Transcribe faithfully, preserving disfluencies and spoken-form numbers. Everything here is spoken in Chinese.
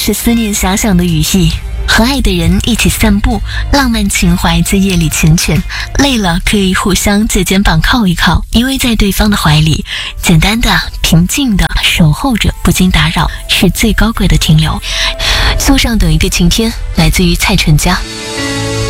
是思念遐想的语意。和爱的人一起散步，浪漫情怀在夜里缱绻，累了可以互相借肩膀靠一靠，依偎在对方的怀里，简单的平静的守候着，不经打扰，是最高贵的停留。树上等一个晴天，来自于蔡淳佳。